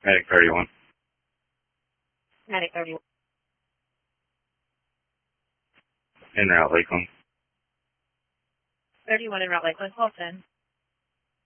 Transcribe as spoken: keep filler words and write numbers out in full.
Medic thirty-one. Medic thirty-one. En route, Lakeland. thirty-one en route, Lakeland. Call ten.